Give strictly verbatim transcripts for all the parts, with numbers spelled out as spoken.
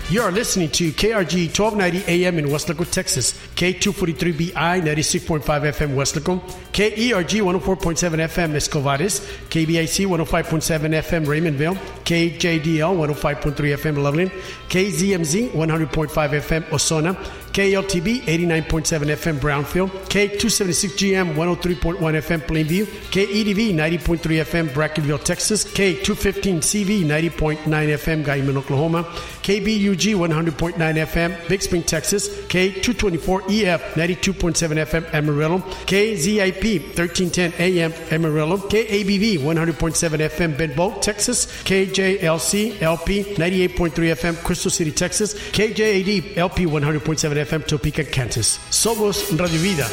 You are listening to K R G twelve ninety A M in Weslaco, Texas, K two forty-three B I ninety-six point five F M Weslaco, K E R G one oh four point seven F M Escovares, K B I C one oh five point seven F M Raymondville, K J D L one oh five point three F M Loveland, K Z M Z one hundred point five F M Osona, K L T B eighty-nine point seven F M Brownfield, K two seventy-six G M one oh three point one F M Plainview, K E D V ninety point three F M Brackenville, Texas, K two fifteen C V ninety point nine F M Guyman, Oklahoma, K B U G one hundred point nine F M Big Spring, Texas, K two twenty-four E F ninety-two point seven F M Amarillo, K Z I P thirteen ten A M Amarillo, K A B V one hundred point seven F M Benbow, Texas, K J L C L P ninety-eight point three F M Crystal City, Texas, K J A D L P one hundred point seven F M Topeka, Kansas. Somos Radio Vida.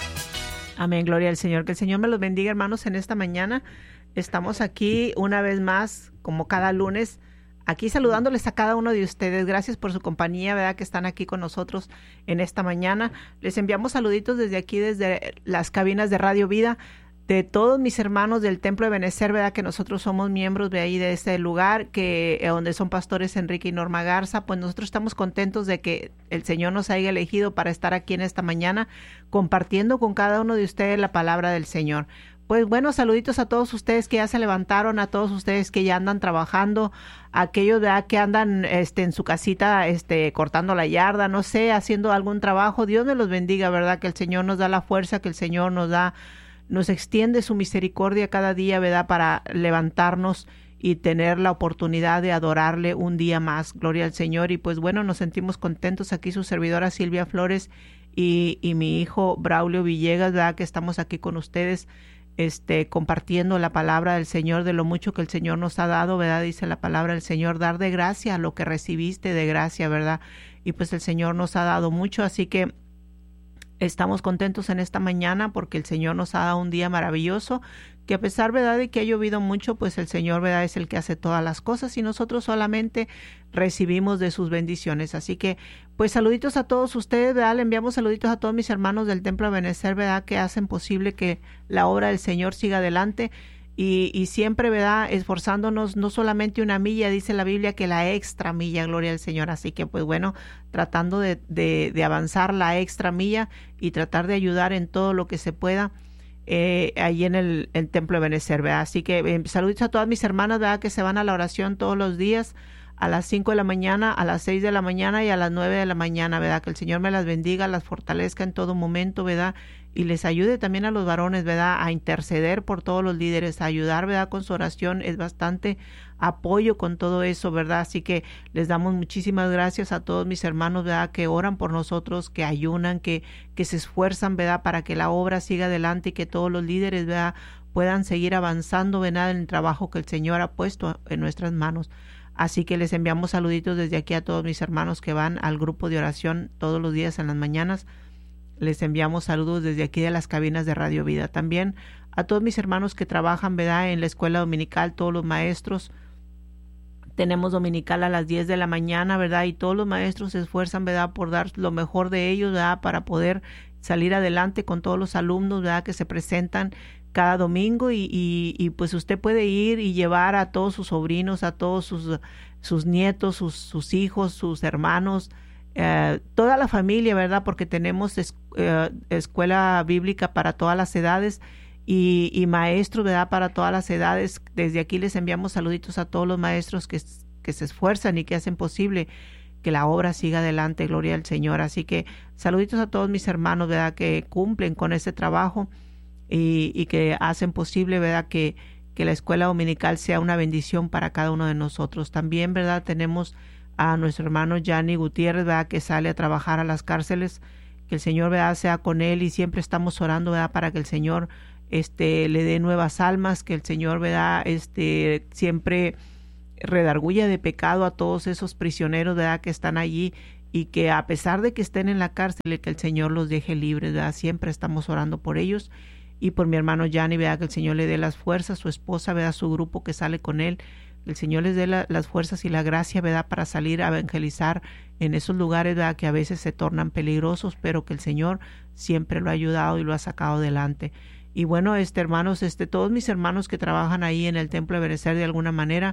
Amén, gloria al Señor. Que el Señor me los bendiga, hermanos, en esta mañana. Estamos aquí una vez más, como cada lunes, aquí saludándoles a cada uno de ustedes. Gracias por su compañía, ¿verdad? Que están aquí con nosotros en esta mañana. Les enviamos saluditos desde aquí, desde las cabinas de Radio Vida, de todos mis hermanos del Templo de Benecer, ¿verdad? Que nosotros somos miembros de ahí, de este lugar, que eh, donde son pastores Enrique y Norma Garza. Pues nosotros estamos contentos de que el Señor nos haya elegido para estar aquí en esta mañana, compartiendo con cada uno de ustedes la palabra del Señor. Pues bueno, saluditos a todos ustedes que ya se levantaron, a todos ustedes que ya andan trabajando, a aquellos ¿verdad? Que andan este, en su casita este, cortando la yarda, no sé, haciendo algún trabajo. Dios me los bendiga, ¿verdad? Que el Señor nos da la fuerza, que el Señor nos da, nos extiende su misericordia cada día, ¿verdad? Para levantarnos y tener la oportunidad de adorarle un día más. Gloria al Señor. Y pues bueno, nos sentimos contentos aquí, su servidora Silvia Flores y, y mi hijo Braulio Villegas, ¿verdad? Que estamos aquí con ustedes, Este, compartiendo la palabra del Señor, de lo mucho que el Señor nos ha dado, ¿verdad? Dice la palabra del Señor, dar de gracia a lo que recibiste de gracia, ¿verdad? Y pues el Señor nos ha dado mucho, así que estamos contentos en esta mañana porque el Señor nos ha dado un día maravilloso, que a pesar, ¿verdad?, de que ha llovido mucho, pues el Señor, ¿verdad?, es el que hace todas las cosas y nosotros solamente recibimos de sus bendiciones. Así que, pues saluditos a todos ustedes, ¿verdad? Le enviamos saluditos a todos mis hermanos del Templo de Benecer, ¿verdad?, que hacen posible que la obra del Señor siga adelante y, y siempre, ¿verdad?, esforzándonos no solamente una milla, dice la Biblia, que la extra milla, gloria al Señor. Así que, pues bueno, tratando de, de, de avanzar la extra milla y tratar de ayudar en todo lo que se pueda. Eh, ahí en el, el Templo de Benecer, ¿verdad? Así que eh, saludos a todas mis hermanas, ¿verdad? Que se van a la oración todos los días, a las cinco de la mañana, a las seis de la mañana y a las nueve de la mañana, ¿verdad? Que el Señor me las bendiga, las fortalezca en todo momento, ¿verdad? Y les ayude también a los varones, ¿verdad? A interceder por todos los líderes, a ayudar, ¿verdad? Con su oración, es bastante apoyo con todo eso, ¿verdad? Así que les damos muchísimas gracias a todos mis hermanos, ¿verdad? Que oran por nosotros, que ayunan, que, que se esfuerzan, ¿verdad? Para que la obra siga adelante y que todos los líderes, ¿verdad? Puedan seguir avanzando, ¿verdad? En el trabajo que el Señor ha puesto en nuestras manos. Así que les enviamos saluditos desde aquí a todos mis hermanos que van al grupo de oración todos los días en las mañanas. Les enviamos saludos desde aquí de las cabinas de Radio Vida. También a todos mis hermanos que trabajan, ¿verdad? En la escuela dominical, todos los maestros. Tenemos dominical a las diez de la mañana, ¿verdad? Y todos los maestros se esfuerzan, ¿verdad? Por dar lo mejor de ellos, ¿verdad? Para poder salir adelante con todos los alumnos, ¿verdad? Que se presentan cada domingo y, y, y pues usted puede ir y llevar a todos sus sobrinos, a todos sus, sus nietos, sus, sus hijos, sus hermanos, eh, toda la familia, ¿verdad? Porque tenemos es, eh, escuela bíblica para todas las edades y, y maestros, ¿verdad? Para todas las edades. Desde aquí les enviamos saluditos a todos los maestros que, que se esfuerzan y que hacen posible que la obra siga adelante, gloria al Señor. Así que saluditos a todos mis hermanos, ¿verdad? Que cumplen con ese trabajo y, y que hacen posible, ¿verdad? Que, que la escuela dominical sea una bendición para cada uno de nosotros. También, ¿verdad? Tenemos a nuestro hermano Gianni Gutiérrez, ¿verdad? Que sale a trabajar a las cárceles. Que el Señor, ¿verdad? Sea con él y siempre estamos orando, ¿verdad? Para que el Señor este, le dé nuevas almas, que el Señor, ¿verdad? Este, siempre redarguya de pecado a todos esos prisioneros, ¿verdad? Que están allí y que a pesar de que estén en la cárcel, que el Señor los deje libres, ¿verdad? Siempre estamos orando por ellos y por mi hermano Gianni, ¿verdad? Que el Señor le dé las fuerzas, su esposa, ¿verdad? Su grupo que sale con él, el Señor les dé la, las fuerzas y la gracia, ¿verdad? Para salir a evangelizar en esos lugares, ¿verdad? Que a veces se tornan peligrosos, pero que el Señor siempre lo ha ayudado y lo ha sacado adelante. Y bueno, este hermanos, este todos mis hermanos que trabajan ahí en el Templo de Benecer de alguna manera,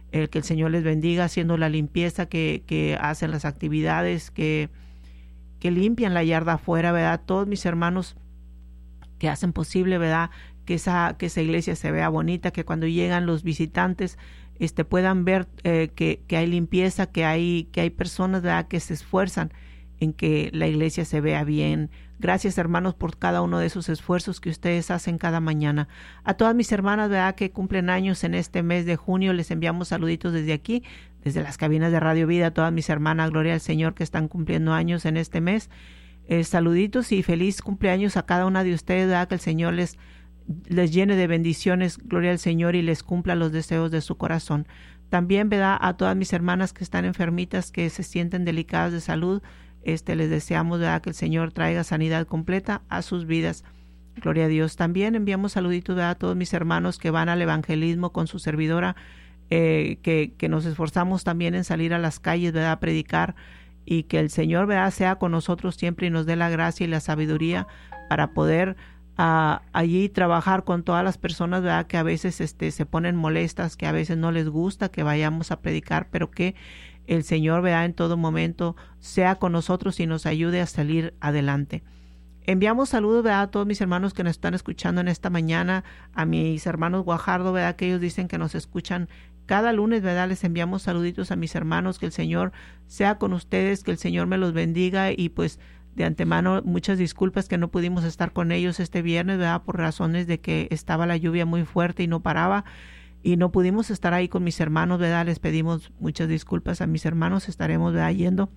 el que el Señor les bendiga haciendo la limpieza, que, que hacen las actividades, que, que limpian la yarda afuera, ¿verdad? Todos mis hermanos que hacen posible, ¿verdad?, que esa, que esa iglesia se vea bonita, que cuando llegan los visitantes este, puedan ver eh, que, que hay limpieza, que hay, que hay personas, ¿verdad?, que se esfuerzan en que la iglesia se vea bien. Gracias, hermanos, por cada uno de esos esfuerzos que ustedes hacen cada mañana. A todas mis hermanas, ¿verdad?, que cumplen años en este mes de junio, les enviamos saluditos desde aquí, desde las cabinas de Radio Vida. A todas mis hermanas, gloria al Señor, que están cumpliendo años en este mes. Eh, saluditos y feliz cumpleaños a cada una de ustedes, ¿verdad?, que el Señor les, les llene de bendiciones, gloria al Señor, y les cumpla los deseos de su corazón. También, ¿verdad?, a todas mis hermanas que están enfermitas, que se sienten delicadas de salud, Este, les deseamos, ¿verdad?, que el Señor traiga sanidad completa a sus vidas. Gloria a Dios. También enviamos saluditos, ¿verdad?, a todos mis hermanos que van al evangelismo con su servidora, eh, que, que nos esforzamos también en salir a las calles, ¿verdad?, a predicar, y que el Señor, ¿verdad?, sea con nosotros siempre y nos dé la gracia y la sabiduría para poder uh, allí trabajar con todas las personas, ¿verdad?, que a veces este, se ponen molestas, que a veces no les gusta que vayamos a predicar, pero que el Señor, vea, en todo momento sea con nosotros y nos ayude a salir adelante. Enviamos saludos, ¿verdad?, a todos mis hermanos que nos están escuchando en esta mañana, a mis hermanos Guajardo, ¿verdad?, que ellos dicen que nos escuchan cada lunes, ¿verdad? Les enviamos saluditos a mis hermanos, que el Señor sea con ustedes, que el Señor me los bendiga, y pues de antemano muchas disculpas que no pudimos estar con ellos este viernes, ¿verdad?, por razones de que estaba la lluvia muy fuerte y no paraba, y no pudimos estar ahí con mis hermanos, ¿verdad? Les pedimos muchas disculpas a mis hermanos. Estaremos, ¿verdad?, yendo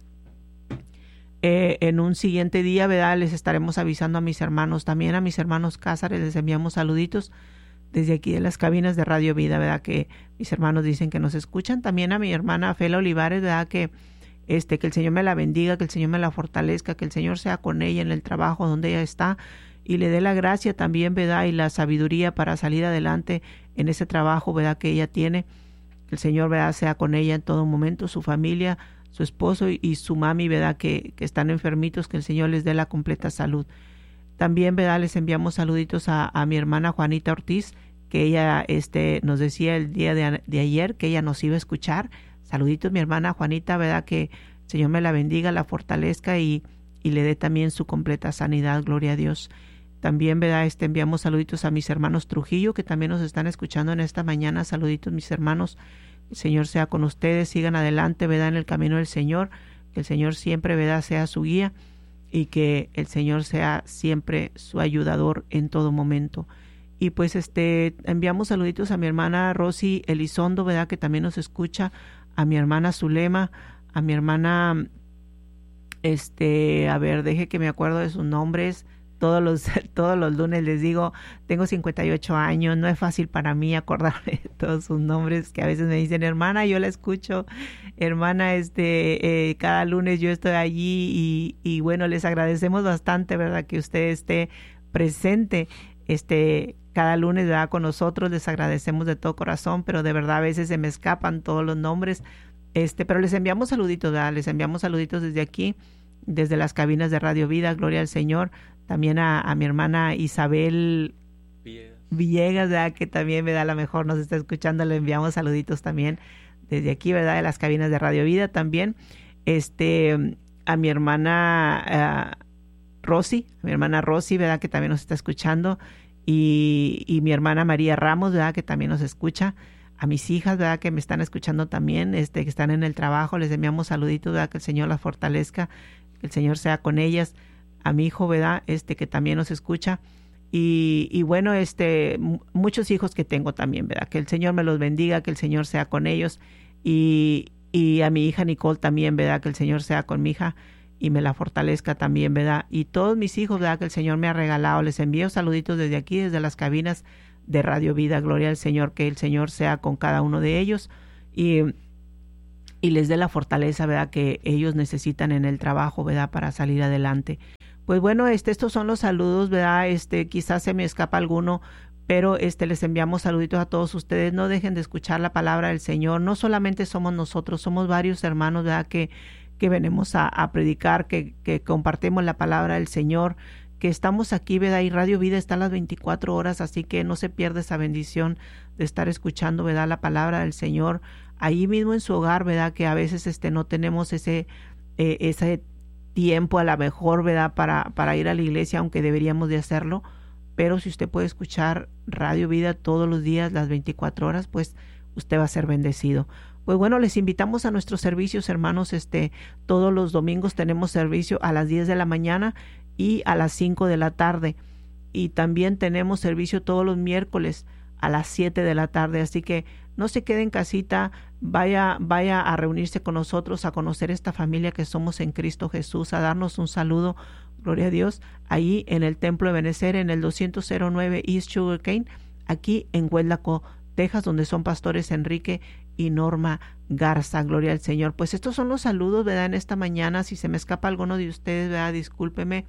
eh, en un siguiente día, ¿verdad? Les estaremos avisando a mis hermanos. También a mis hermanos Cázares les enviamos saluditos desde aquí de las cabinas de Radio Vida, ¿verdad?, que mis hermanos dicen que nos escuchan. También a mi hermana Fela Olivares, ¿verdad?, que este que el Señor me la bendiga, que el Señor me la fortalezca, que el Señor sea con ella en el trabajo donde ella está, y le dé la gracia también, ¿verdad?, y la sabiduría para salir adelante en ese trabajo, ¿verdad?, que ella tiene. Que el Señor, ¿verdad?, sea con ella en todo momento, su familia, su esposo y, y su mami, ¿verdad?, que, que están enfermitos, que el Señor les dé la completa salud. También, ¿verdad?, les enviamos saluditos a, a mi hermana Juanita Ortiz, que ella este, nos decía el día de, de ayer que ella nos iba a escuchar. Saluditos, mi hermana Juanita, ¿verdad?, que el Señor me la bendiga, la fortalezca y, y le dé también su completa sanidad, gloria a Dios. También, ¿verdad?, este, enviamos saluditos a mis hermanos Trujillo, que también nos están escuchando en esta mañana. Saluditos, mis hermanos. El Señor sea con ustedes. Sigan adelante, ¿verdad?, en el camino del Señor. Que el Señor siempre, ¿verdad?, sea su guía, y que el Señor sea siempre su ayudador en todo momento. Y pues este enviamos saluditos a mi hermana Rosy Elizondo, ¿verdad?, que también nos escucha. A mi hermana Zulema, a mi hermana, este, a ver, deje que me acuerdo de sus nombres. Todos los, todos los lunes les digo, tengo cincuenta y ocho años, no es fácil para mí acordarme de todos sus nombres, que a veces me dicen, hermana, yo la escucho, hermana, este, eh, cada lunes yo estoy allí, y, y bueno, les agradecemos bastante, ¿verdad?, que usted esté presente, este, cada lunes, ¿verdad?, con nosotros. Les agradecemos de todo corazón, pero de verdad a veces se me escapan todos los nombres, este, pero les enviamos saluditos, ¿verdad?, les enviamos saluditos desde aquí, desde las cabinas de Radio Vida, gloria al Señor. También a, a mi hermana Isabel Villegas, Villegas, ¿verdad?, que también, ¿verdad?, a lo mejor nos está escuchando. Le enviamos saluditos también desde aquí, ¿verdad?, de las cabinas de Radio Vida. También este a mi hermana uh, Rosy, a mi hermana Rosy, ¿verdad?, que también nos está escuchando. Y, y mi hermana María Ramos, ¿verdad?, que también nos escucha. A mis hijas, ¿verdad?, que me están escuchando también, este que están en el trabajo, les enviamos saluditos, ¿verdad?, que el Señor las fortalezca, que el Señor sea con ellas. A mi hijo, ¿verdad?, este que también nos escucha, y, y bueno, este muchos hijos que tengo también, ¿verdad?, que el Señor me los bendiga, que el Señor sea con ellos, y, y a mi hija Nicole también, ¿verdad?, que el Señor sea con mi hija y me la fortalezca también, ¿verdad?, y todos mis hijos, ¿verdad?, que el Señor me ha regalado. Les envío saluditos desde aquí, desde las cabinas de Radio Vida, gloria al Señor, que el Señor sea con cada uno de ellos, y y les dé la fortaleza, ¿verdad?, que ellos necesitan en el trabajo, ¿verdad?, para salir adelante. Pues bueno, este, estos son los saludos, ¿verdad? Este, quizás se me escapa alguno, pero este, les enviamos saluditos a todos ustedes. No dejen de escuchar la palabra del Señor. No solamente somos nosotros, somos varios hermanos, ¿verdad?, que, que venimos a, a predicar, que, que compartimos la palabra del Señor, que estamos aquí, ¿verdad? Y Radio Vida está a las veinticuatro horas, así que no se pierda esa bendición de estar escuchando, ¿verdad?, la palabra del Señor ahí mismo en su hogar, ¿verdad? Que a veces este, no tenemos ese, eh, ese tiempo a lo mejor, ¿verdad? Para, para ir a la iglesia, aunque deberíamos de hacerlo. Pero si usted puede escuchar Radio Vida todos los días, las veinticuatro horas, pues usted va a ser bendecido. Pues bueno, les invitamos a nuestros servicios, hermanos. Este, todos los domingos tenemos servicio a las diez de la mañana y a las cinco de la tarde. Y también tenemos servicio todos los miércoles a las siete de la tarde. Así que no se quede en casita, vaya, vaya a reunirse con nosotros, a conocer esta familia que somos en Cristo Jesús, a darnos un saludo, gloria a Dios, ahí en el Templo de Benecer, en el doscientos nueve East Sugarcane, aquí en Huetlaco, Texas, donde son pastores Enrique y Norma Garza, gloria al Señor. Pues estos son los saludos, ¿verdad? En esta mañana, si se me escapa alguno de ustedes, ¿verdad? Discúlpeme,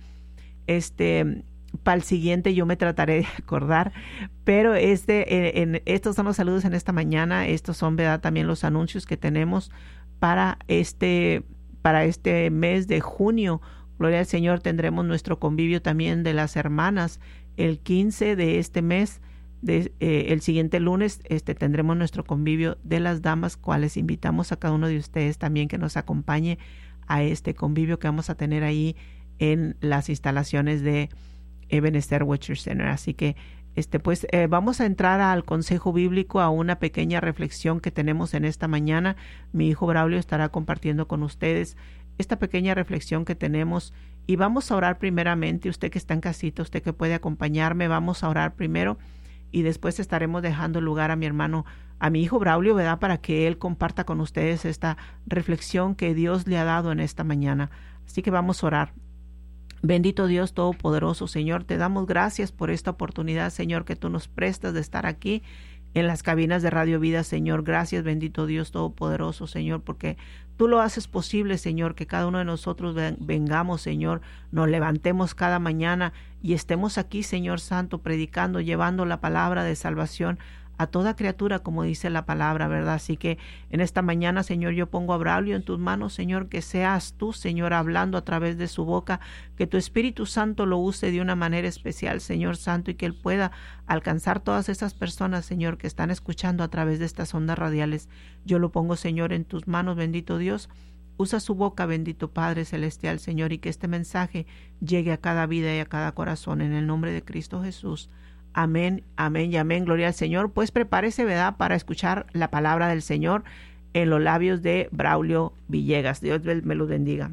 este... para el siguiente yo me trataré de acordar, pero este, en, en, estos son los saludos en esta mañana. Estos son, ¿verdad?, también los anuncios que tenemos para este, para este mes de junio. Gloria al Señor, tendremos nuestro convivio también de las hermanas el quince de este mes. De, eh, el siguiente lunes este, tendremos nuestro convivio de las damas, cuales invitamos a cada uno de ustedes también que nos acompañe a este convivio que vamos a tener ahí en las instalaciones de Ebenezer Witcher Center. Así que este pues eh, vamos a entrar al consejo bíblico, a una pequeña reflexión que tenemos en esta mañana. Mi hijo Braulio estará compartiendo con ustedes esta pequeña reflexión que tenemos, y vamos a orar primeramente. Usted que está en casita, usted que puede acompañarme, vamos a orar primero y después estaremos dejando lugar a mi hermano, a mi hijo Braulio, ¿verdad?, para que él comparta con ustedes esta reflexión que Dios le ha dado en esta mañana. Así que vamos a orar. Bendito Dios Todopoderoso, Señor, te damos gracias por esta oportunidad, Señor, que tú nos prestas de estar aquí en las cabinas de Radio Vida, Señor. Gracias, bendito Dios Todopoderoso, Señor, porque tú lo haces posible, Señor, que cada uno de nosotros vengamos, Señor, nos levantemos cada mañana y estemos aquí, Señor Santo, predicando, llevando la palabra de salvación a toda criatura, como dice la palabra, ¿verdad? Así que en esta mañana, Señor, yo pongo a Braulio en tus manos, Señor, que seas tú, Señor, hablando a través de su boca, que tu Espíritu Santo lo use de una manera especial, Señor Santo, y que él pueda alcanzar todas esas personas, Señor, que están escuchando a través de estas ondas radiales. Yo lo pongo, Señor, en tus manos, bendito Dios. Usa su boca, bendito Padre Celestial, Señor, y que este mensaje llegue a cada vida y a cada corazón, en el nombre de Cristo Jesús. Amén, amén y amén, gloria al Señor. Pues prepárese, ¿verdad?, para escuchar la palabra del Señor en los labios de Braulio Villegas. Dios me los bendiga.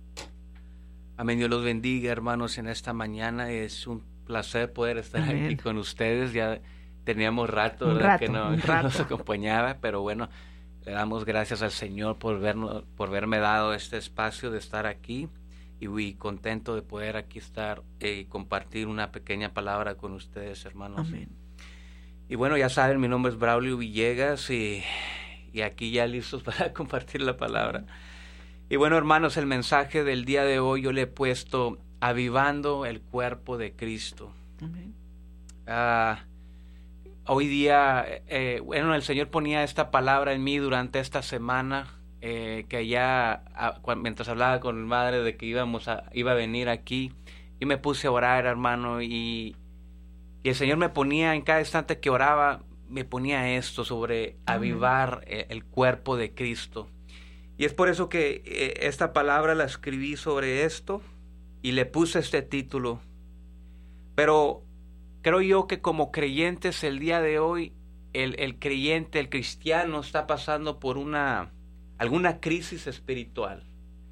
Amén, Dios los bendiga, hermanos, en esta mañana. Es un placer poder estar amén. Aquí con ustedes. Ya teníamos rato, un ¿verdad?, rato que no rato. nos acompañaba, pero bueno, le damos gracias al Señor por, vernos, por haberme dado este espacio de estar aquí. Y muy contento de poder aquí estar y eh, compartir una pequeña palabra con ustedes, hermanos. Amén. Y bueno, ya saben, mi nombre es Braulio Villegas y, y aquí ya listos para compartir la palabra. Y bueno, hermanos, el mensaje del día de hoy yo le he puesto avivando el cuerpo de Cristo. Amén. Uh, hoy día, eh, bueno, el Señor ponía esta palabra en mí durante esta semana. Eh, que ya a, cuando, mientras hablaba con mi madre de que íbamos a, iba a venir aquí, yo me puse a orar, hermano, y, y el Señor me ponía en cada instante que oraba, me ponía esto sobre avivar eh, el cuerpo de Cristo. Y es por eso que eh, esta palabra la escribí sobre esto y le puse este título. Pero creo yo que como creyentes el día de hoy, el, el creyente, el cristiano está pasando por una alguna crisis espiritual.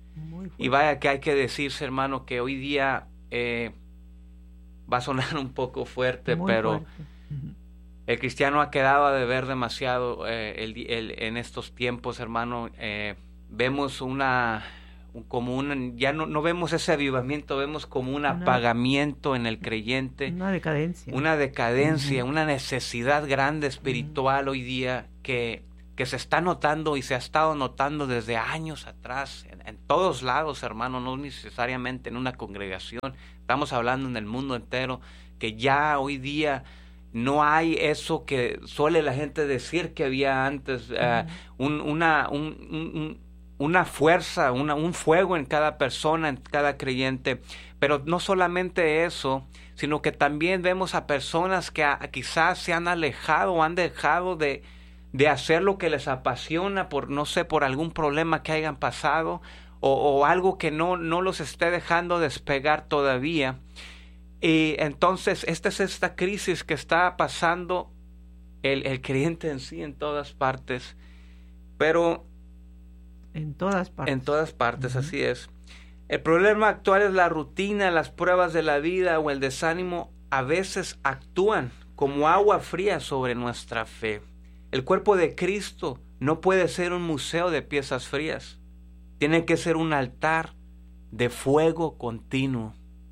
Y vaya que hay que decirse, hermano, que hoy día eh, va a sonar un poco fuerte, Muy pero fuerte. Uh-huh. El cristiano ha quedado a deber demasiado eh, el, el, en estos tiempos, hermano. Eh, vemos una, un, como un, ya no, no vemos ese avivamiento, vemos como un una, apagamiento en el creyente. Una decadencia. Una decadencia, uh-huh. una necesidad grande espiritual uh-huh. hoy día que que se está notando y se ha estado notando desde años atrás, en, en todos lados, hermano, no necesariamente en una congregación, estamos hablando en el mundo entero, que ya hoy día no hay eso que suele la gente decir que había antes, uh, un, una, un, un, una fuerza, una, un fuego en cada persona, en cada creyente, pero no solamente eso, sino que también vemos a personas que a, a quizás se han alejado o han dejado de de hacer lo que les apasiona por, no sé, por algún problema que hayan pasado o, o algo que no, no los esté dejando despegar todavía. Y entonces esta es esta crisis que está pasando el, el creyente en sí en todas partes, pero en todas partes. En todas partes, uh-huh. Así es. El problema actual es la rutina, las pruebas de la vida o el desánimo a veces actúan como agua fría sobre nuestra fe. El cuerpo de Cristo no puede ser un museo de piezas frías. Tiene que ser un altar de fuego continuo.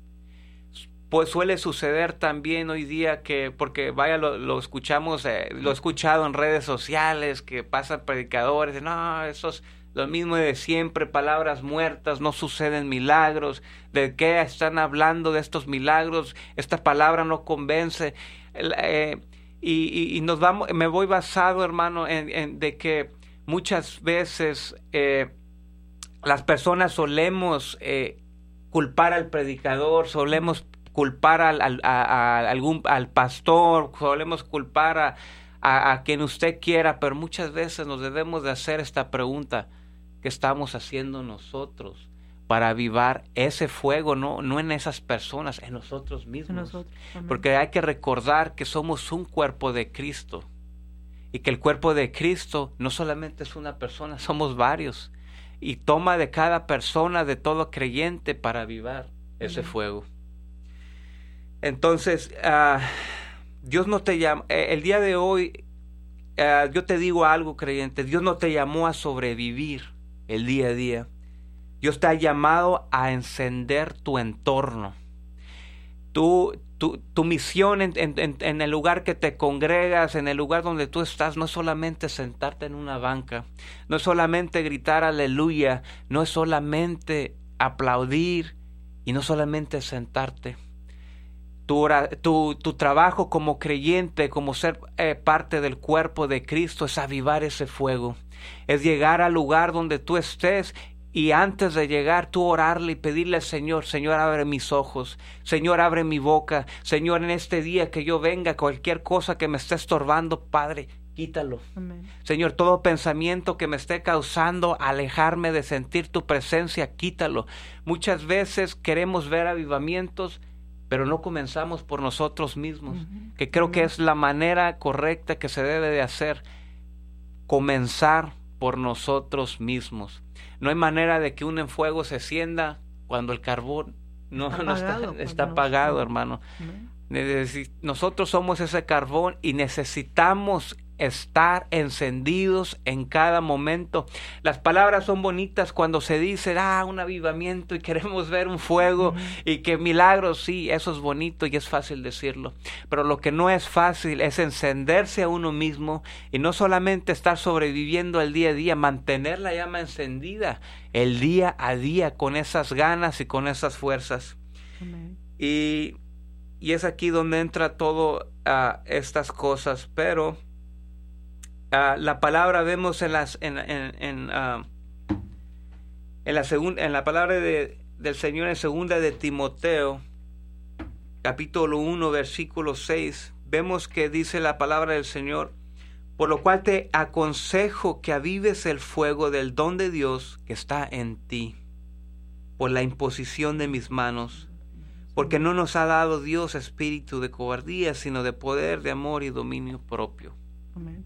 Pues suele suceder también hoy día que, porque vaya, lo, lo escuchamos, eh, lo he escuchado en redes sociales, que pasan predicadores, no, eso es lo mismo de siempre, palabras muertas, no suceden milagros. ¿De qué están hablando de estos milagros? Esta palabra no convence. Eh, y, y, y nos vamos, me voy basado, hermano, en, en de que muchas veces eh, las personas solemos eh, culpar al predicador, solemos culpar al, al, a, a algún, al pastor, solemos culpar a, a, a quien usted quiera, pero muchas veces nos debemos de hacer esta pregunta: ¿qué estamos haciendo nosotros para avivar ese fuego? No, no en esas personas, en nosotros mismos. En nosotros, porque hay que recordar que somos un cuerpo de Cristo y que el cuerpo de Cristo no solamente es una persona, somos varios, y toma de cada persona, de todo creyente, para avivar ese uh-huh. fuego. Entonces, uh, Dios no te llama, eh, el día de hoy, uh, yo te digo algo, creyente, Dios no te llamó a sobrevivir el día a día. Dios te ha llamado a encender tu entorno. Tu, tu, tu misión en, en, en el lugar que te congregas, en el lugar donde tú estás, no es solamente sentarte en una banca, no es solamente gritar aleluya, no es solamente aplaudir y no solamente sentarte. Tu, tu, tu trabajo como creyente, como ser eh, parte del cuerpo de Cristo, es avivar ese fuego. Es llegar al lugar donde tú estés y antes de llegar tú orarle y pedirle al Señor: Señor, abre mis ojos, Señor, abre mi boca, Señor, en este día que yo venga, cualquier cosa que me esté estorbando, Padre, quítalo. Amén. Señor, todo pensamiento que me esté causando alejarme de sentir tu presencia, quítalo. Muchas veces queremos ver avivamientos, pero no comenzamos por nosotros mismos, uh-huh. que creo uh-huh. que es la manera correcta que se debe de hacer, comenzar por nosotros mismos. No hay manera de que un fuego se encienda cuando el carbón no está, no apagado, está, está apagado, no, hermano. Uh-huh. Nosotros somos ese carbón y necesitamos estar encendidos en cada momento. Las palabras son bonitas cuando se dice, ah, un avivamiento y queremos ver un fuego uh-huh. y que milagros, sí, eso es bonito y es fácil decirlo, pero lo que no es fácil es encenderse a uno mismo y no solamente estar sobreviviendo el día a día, mantener la llama encendida el día a día con esas ganas y con esas fuerzas. Uh-huh. y, y es aquí donde entra todo uh, estas cosas, pero Uh, la palabra vemos en las en en, en, uh, en la segunda en la palabra de, del Señor en segunda de Timoteo capítulo uno versículo seis, vemos que dice la palabra del Señor: por lo cual te aconsejo que avives el fuego del don de Dios que está en ti por la imposición de mis manos, porque no nos ha dado Dios espíritu de cobardía, sino de poder, de amor y dominio propio. Amén.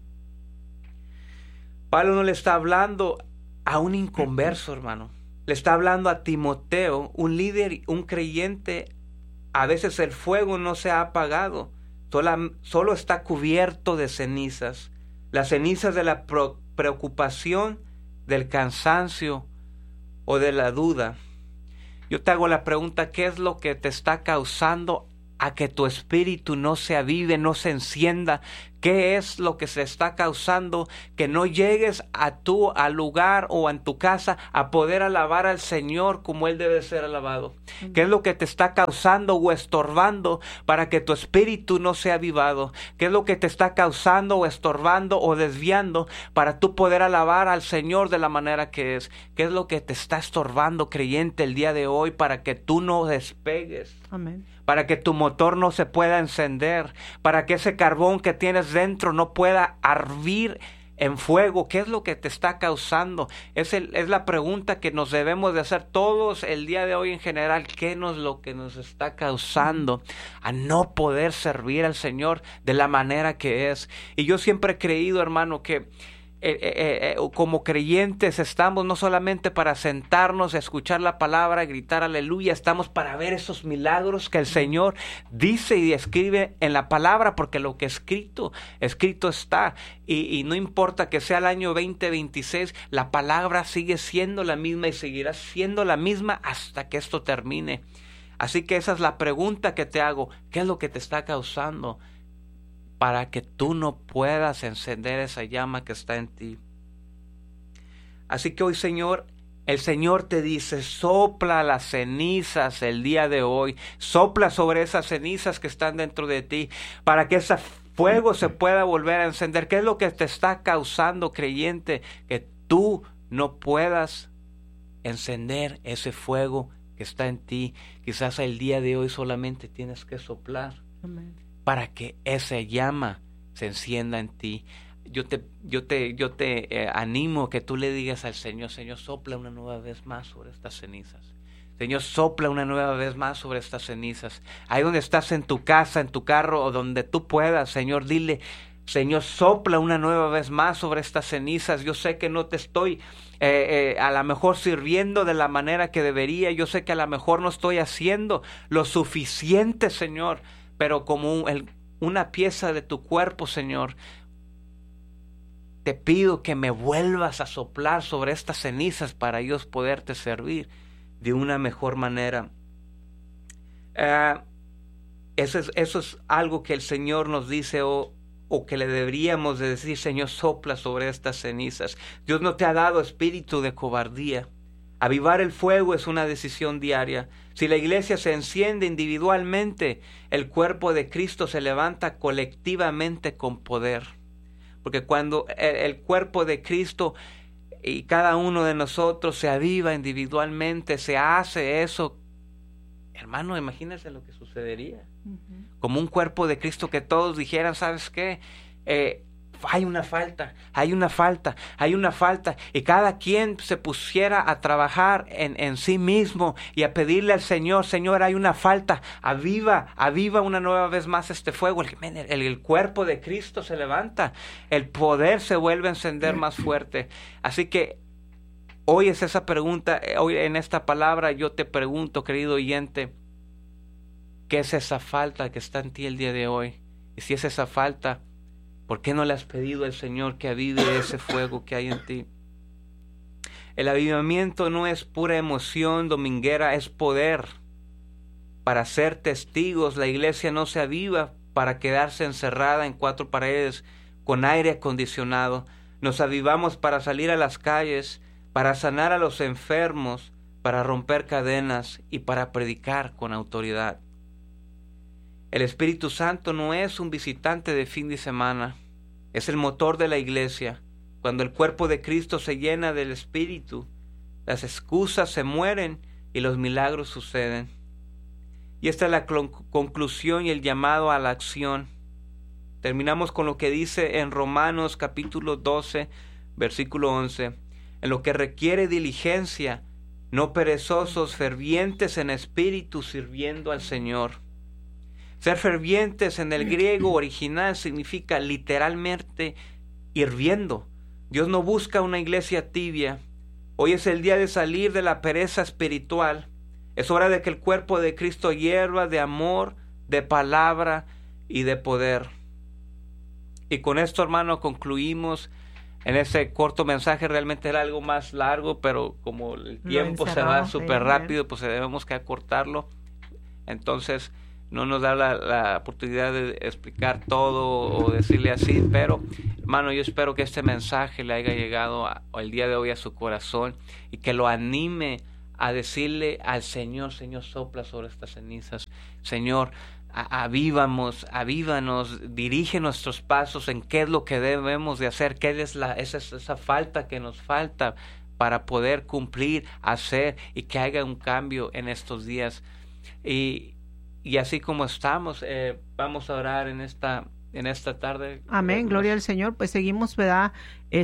Pablo no le está hablando a un inconverso, hermano. Le está hablando a Timoteo, un líder, un creyente. A veces el fuego no se ha apagado, solo, solo está cubierto de cenizas. Las cenizas de la preocupación, del cansancio o de la duda. Yo te hago la pregunta: ¿qué es lo que te está causando a que tu espíritu no se avive, no se encienda? ¿Qué es lo que se está causando que no llegues a tu al lugar o en tu casa a poder alabar al Señor como Él debe ser alabado? Uh-huh. ¿Qué es lo que te está causando o estorbando para que tu espíritu no sea avivado? ¿Qué es lo que te está causando o estorbando o desviando para tú poder alabar al Señor de la manera que es? ¿Qué es lo que te está estorbando, creyente, el día de hoy para que tú no despegues? Amén. Para que tu motor no se pueda encender, para que ese carbón que tienes dentro no pueda hervir en fuego. ¿Qué es lo que te está causando? Es, el, es la pregunta que nos debemos de hacer todos el día de hoy en general. ¿Qué es lo que nos está causando a no poder servir al Señor de la manera que es? Y yo siempre he creído, hermano, que Eh, eh, eh, como creyentes estamos no solamente para sentarnos, escuchar la palabra, gritar aleluya, estamos para ver esos milagros que el Señor dice y escribe en la palabra, porque lo que escrito, escrito está, y, y no importa que sea el año veinte veintiséis, la palabra sigue siendo la misma y seguirá siendo la misma hasta que esto termine. Así que esa es la pregunta que te hago: ¿qué es lo que te está causando para que tú no puedas encender esa llama que está en ti? Así que hoy, Señor, el Señor te dice: sopla las cenizas el día de hoy, sopla sobre esas cenizas que están dentro de ti, para que ese fuego se pueda volver a encender. ¿Qué es lo que te está causando, creyente, que tú no puedas encender ese fuego que está en ti? Quizás el día de hoy solamente tienes que soplar. Amén. Para que esa llama se encienda en ti. Yo te, yo te, yo te eh, animo que tú le digas al Señor: Señor, sopla una nueva vez más sobre estas cenizas. Señor, sopla una nueva vez más sobre estas cenizas. Ahí donde estás, en tu casa, en tu carro, o donde tú puedas, Señor, dile: Señor, sopla una nueva vez más sobre estas cenizas. Yo sé que no te estoy eh, eh, a lo mejor sirviendo de la manera que debería. Yo sé que a lo mejor no estoy haciendo lo suficiente, Señor, pero como un, el, una pieza de tu cuerpo, Señor, te pido que me vuelvas a soplar sobre estas cenizas para ellos poderte servir de una mejor manera. Uh, eso, es, eso es algo que el Señor nos dice, o, o que le deberíamos de decir: Señor, sopla sobre estas cenizas. Dios no te ha dado espíritu de cobardía. Avivar el fuego es una decisión diaria. Si la iglesia se enciende individualmente, el cuerpo de Cristo se levanta colectivamente con poder. Porque cuando el, el cuerpo de Cristo y cada uno de nosotros se aviva individualmente, se hace eso, hermano, imagínense lo que sucedería. Uh-huh. Como un cuerpo de Cristo que todos dijeran: ¿sabes qué? Eh, hay una falta, hay una falta, hay una falta, y cada quien se pusiera a trabajar en, en sí mismo y a pedirle al Señor: Señor, hay una falta, aviva, aviva una nueva vez más este fuego. El, el, el cuerpo de Cristo se levanta, el poder se vuelve a encender más fuerte. Así que hoy es esa pregunta, hoy en esta palabra yo te pregunto, querido oyente, ¿qué es esa falta que está en ti el día de hoy? Y si es esa falta, ¿por qué no le has pedido al Señor que avive ese fuego que hay en ti? El avivamiento no es pura emoción dominguera, es poder. Para ser testigos, la iglesia no se aviva para quedarse encerrada en cuatro paredes con aire acondicionado. Nos avivamos para salir a las calles, para sanar a los enfermos, para romper cadenas y para predicar con autoridad. El Espíritu Santo no es un visitante de fin de semana, es el motor de la iglesia. Cuando el cuerpo de Cristo se llena del Espíritu, las excusas se mueren y los milagros suceden. Y esta es la conclusión y el llamado a la acción. Terminamos con lo que dice en Romanos capítulo doce, versículo once. En lo que requiere diligencia, no perezosos, fervientes en espíritu, sirviendo al Señor. Ser fervientes en el griego original significa literalmente hirviendo. Dios no busca una iglesia tibia. Hoy es el día de salir de la pereza espiritual. Es hora de que el cuerpo de Cristo hierva de amor, de palabra y de poder. Y con esto, hermano, concluimos en ese corto mensaje. Realmente era algo más largo, pero como el tiempo se va súper rápido, pues debemos que acortarlo. Entonces no nos da la, la oportunidad de explicar todo o decirle así, pero hermano, yo espero que este mensaje le haya llegado a, el día de hoy a su corazón y que lo anime a decirle al Señor: Señor, sopla sobre estas cenizas. Señor, avívamos, avívanos, dirige nuestros pasos en qué es lo que debemos de hacer, qué es la, esa, esa falta que nos falta para poder cumplir, hacer y que haya un cambio en estos días. Y Y así como estamos, eh, vamos a orar en esta en esta tarde. Amén, gloria al Señor. Pues seguimos, ¿verdad?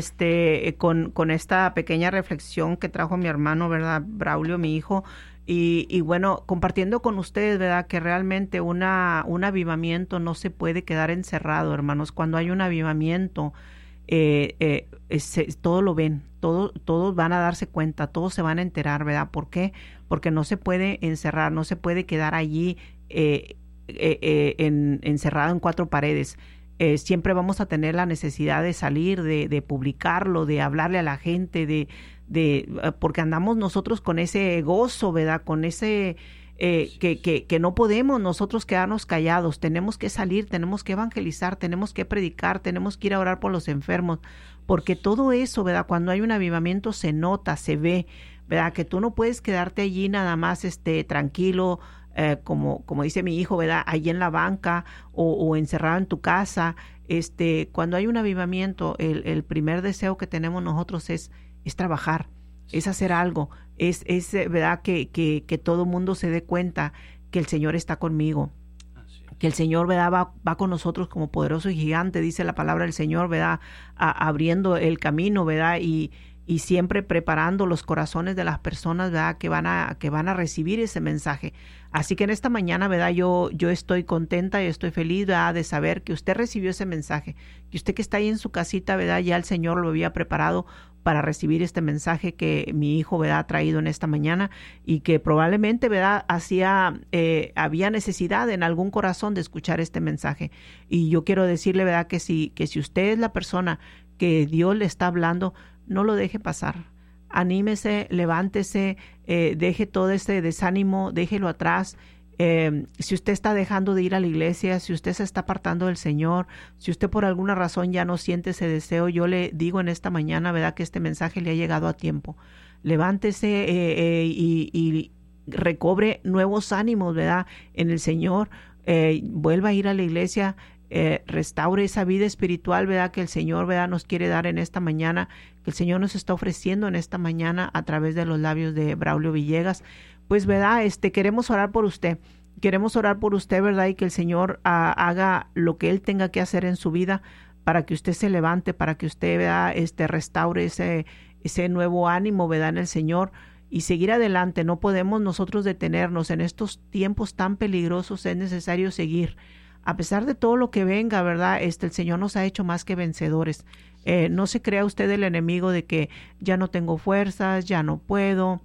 Este, con, con esta pequeña reflexión que trajo mi hermano, ¿verdad? Braulio, mi hijo. Y, y bueno, compartiendo con ustedes, ¿verdad? Que realmente una, un avivamiento no se puede quedar encerrado, hermanos. Cuando hay un avivamiento, eh, eh, es, es, todo lo ven, todo, todos van a darse cuenta, todos se van a enterar, ¿verdad? ¿Por qué? Porque no se puede encerrar, no se puede quedar allí eh, eh, eh, en, encerrado en cuatro paredes. Eh, siempre vamos a tener la necesidad de salir, de, de publicarlo, de hablarle a la gente, de, de porque andamos nosotros con ese gozo, ¿verdad? Con ese eh, que, que, que no podemos nosotros quedarnos callados, tenemos que salir, tenemos que evangelizar, tenemos que predicar, tenemos que ir a orar por los enfermos, porque todo eso, ¿verdad? Cuando hay un avivamiento se nota, se ve, ¿verdad? Que tú no puedes quedarte allí nada más este tranquilo, Eh, como, como dice mi hijo, ¿verdad? Allí en la banca o, o encerrado en tu casa. Este, cuando hay un avivamiento, el, el primer deseo que tenemos nosotros es, es trabajar, es hacer algo, es, es ¿verdad? Que, que, que todo mundo se dé cuenta que el Señor está conmigo, que el Señor, ¿verdad? Va, va con nosotros como poderoso y gigante, dice la palabra del Señor, ¿verdad? A, abriendo el camino, ¿verdad? Y y siempre preparando los corazones de las personas, ¿verdad? Que van a que van a recibir ese mensaje. Así que en esta mañana, ¿verdad? Yo yo estoy contenta y estoy feliz, ¿verdad? De saber que usted recibió ese mensaje, que usted que está ahí en su casita, ¿verdad? Ya el Señor lo había preparado para recibir este mensaje que mi hijo, ¿verdad? Ha traído en esta mañana y que probablemente, ¿verdad? Hacía, eh, había necesidad en algún corazón de escuchar este mensaje. Y yo quiero decirle, ¿verdad? Que si, que si usted es la persona que Dios le está hablando, no lo deje pasar. Anímese, levántese, eh, deje todo ese desánimo, déjelo atrás. Eh, si usted está dejando de ir a la iglesia, si usted se está apartando del Señor, si usted por alguna razón ya no siente ese deseo, yo le digo en esta mañana, ¿verdad? Que este mensaje le ha llegado a tiempo. Levántese eh, eh, y, y recobre nuevos ánimos, ¿verdad? En el Señor. Eh, vuelva a ir a la iglesia. Eh, restaure esa vida espiritual, ¿verdad? Que el Señor, ¿verdad? Nos quiere dar en esta mañana, que el Señor nos está ofreciendo en esta mañana a través de los labios de Braulio Villegas. Pues, ¿verdad? Este, queremos orar por usted, queremos orar por usted, ¿verdad? Y que el Señor ah, haga lo que Él tenga que hacer en su vida para que usted se levante, para que usted, ¿verdad? Este, restaure ese, ese nuevo ánimo, ¿verdad? En el Señor y seguir adelante. No podemos nosotros detenernos en estos tiempos tan peligrosos, es necesario seguir. A pesar de todo lo que venga, ¿verdad? Este, el Señor nos ha hecho más que vencedores. Eh, no se crea usted el enemigo de que ya no tengo fuerzas, ya no puedo,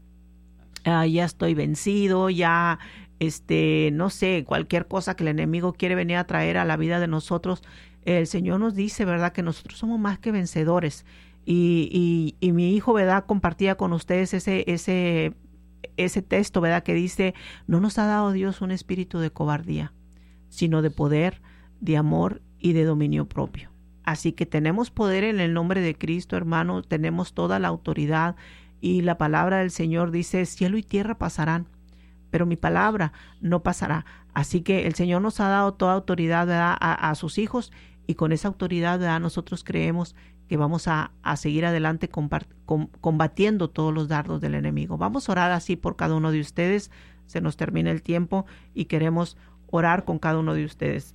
uh, ya estoy vencido, ya, este, no sé, cualquier cosa que el enemigo quiere venir a traer a la vida de nosotros. El Señor nos dice, ¿verdad? Que nosotros somos más que vencedores. Y, y, y mi hijo, ¿verdad? Compartía con ustedes ese, ese, ese texto, ¿verdad? Que dice, no nos ha dado Dios un espíritu de cobardía, sino de poder, de amor y de dominio propio. Así que tenemos poder en el nombre de Cristo, hermano, tenemos toda la autoridad y la palabra del Señor dice, cielo y tierra pasarán, pero mi palabra no pasará. Así que el Señor nos ha dado toda autoridad, ¿verdad? A, a sus hijos y con esa autoridad, ¿verdad? Nosotros creemos que vamos a, a seguir adelante combatiendo todos los dardos del enemigo. Vamos a orar así por cada uno de ustedes. Se nos termina el tiempo y queremos orar con cada uno de ustedes.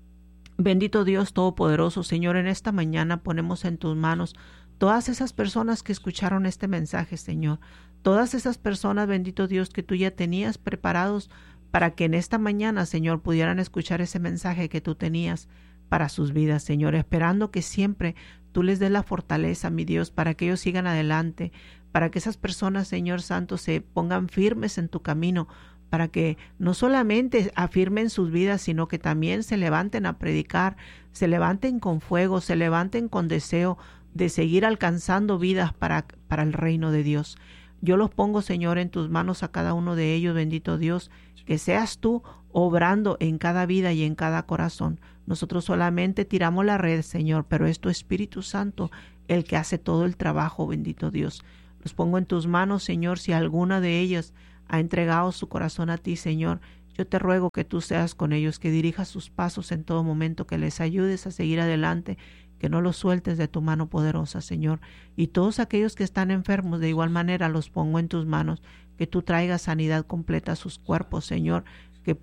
Bendito Dios Todopoderoso, Señor, en esta mañana ponemos en tus manos todas esas personas que escucharon este mensaje, Señor. Todas esas personas, bendito Dios, que tú ya tenías preparados para que en esta mañana, Señor, pudieran escuchar ese mensaje que tú tenías para sus vidas, Señor, esperando que siempre tú les des la fortaleza, mi Dios, para que ellos sigan adelante, para que esas personas, Señor Santo, se pongan firmes en tu camino, para que no solamente afirmen sus vidas, sino que también se levanten a predicar, se levanten con fuego, se levanten con deseo de seguir alcanzando vidas para, para el reino de Dios. Yo los pongo, Señor, en tus manos a cada uno de ellos, bendito Dios, que seas tú obrando en cada vida y en cada corazón. Nosotros solamente tiramos la red, Señor, pero es tu Espíritu Santo el que hace todo el trabajo, bendito Dios. Los pongo en tus manos, Señor, si alguna de ellas ha entregado su corazón a ti, Señor, yo te ruego que tú seas con ellos, que dirijas sus pasos en todo momento, que les ayudes a seguir adelante, que no los sueltes de tu mano poderosa, Señor. Y todos aquellos que están enfermos, de igual manera los pongo en tus manos, que tú traigas sanidad completa a sus cuerpos, Señor, que por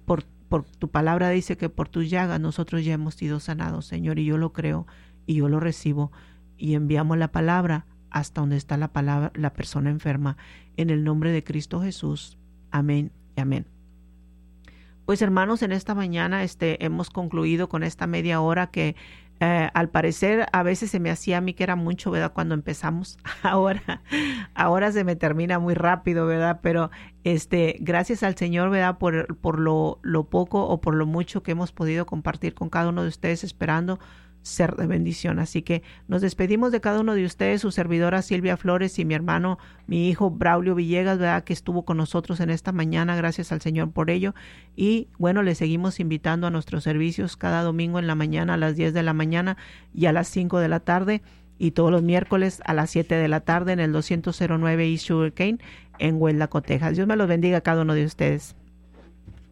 por tu palabra dice que por tus llagas nosotros ya hemos sido sanados, Señor, y yo lo creo y yo lo recibo y enviamos la palabra hasta donde está la palabra, la persona enferma, en el nombre de Cristo Jesús. Amén y amén. Pues hermanos, en esta mañana este, hemos concluido con esta media hora que eh, al parecer a veces se me hacía a mí que era mucho, ¿verdad? Cuando empezamos, ahora, ahora se me termina muy rápido, ¿verdad? Pero este, gracias al Señor, ¿verdad? Por, por lo, lo poco o por lo mucho que hemos podido compartir con cada uno de ustedes, esperando ser de bendición. Así que nos despedimos de cada uno de ustedes, su servidora Silvia Flores y mi hermano, mi hijo Braulio Villegas, ¿verdad? Que estuvo con nosotros en esta mañana, gracias al Señor por ello. Y bueno, le seguimos invitando a nuestros servicios cada domingo en la mañana a las diez de la mañana y a las cinco de la tarde, y todos los miércoles a las siete de la tarde en el doscientos nueve East Sugar Cane en West Laco, Texas. Dios me los bendiga a cada uno de ustedes.